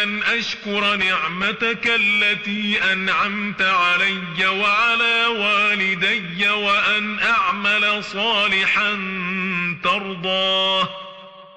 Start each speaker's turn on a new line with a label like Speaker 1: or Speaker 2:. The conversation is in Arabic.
Speaker 1: أن أشكر نعمتك التي أنعمت علي وعلى والدي وأن أعمل صالحا ترضاه